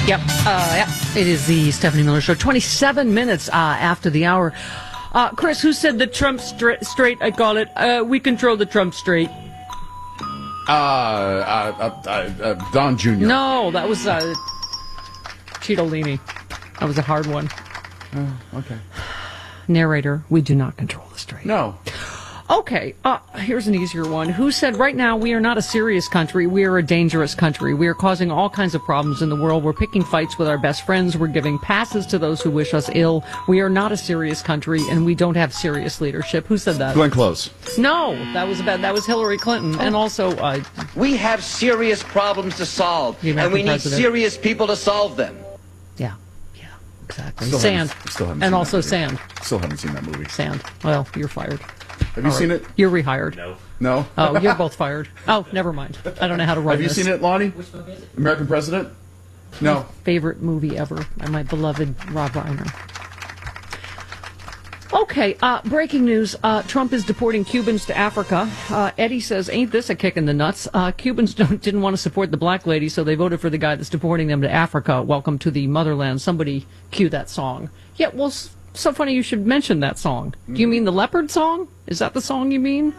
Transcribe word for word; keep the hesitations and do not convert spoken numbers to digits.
Yep. Uh, yep. It is the Stephanie Miller Show. twenty-seven minutes uh, after the hour. Uh, Chris, who said the Trump stra- straight? I call it. Uh, we control the Trump straight. Uh, uh, uh, uh, Don Junior No, that was uh, Cittadini. That was a hard one. Oh, okay. Narrator, we do not control the straight. No. Okay, uh, here's an easier one. Who said right now we are not a serious country, we are a dangerous country. We are causing all kinds of problems in the world. We're picking fights with our best friends. We're giving passes to those who wish us ill. We are not a serious country, and we don't have serious leadership. Who said that? Glenn Close. No, that was about, that was Hillary Clinton. And also... Uh, we have serious problems to solve, and we need president. serious people to solve them. Yeah, yeah, exactly. Still sand. Haven't, still haven't and seen also that sand. Still haven't seen that movie. Sand. Well, you're fired. Have you All seen right. it? You're rehired. No. No? Oh, you're both fired. Oh, never mind. I don't know how to write Have you this. seen it, Lonnie? Which movie is it? American President? No. My favorite movie ever. My beloved Rob Reiner. Okay, uh, breaking news. Uh, Trump is deporting Cubans to Africa. Uh, Eddie says, ain't this a kick in the nuts? Uh, Cubans don't, didn't want to support the black lady, so they voted for the guy that's deporting them to Africa. Welcome to the motherland. Somebody cue that song. Yeah, well... So funny you should mention that song. Do you mean the Leopard song? Is that the song you mean?